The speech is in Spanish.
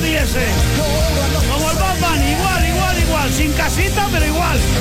Bobby ese. Como el Batman, igual, sin casita, pero igual.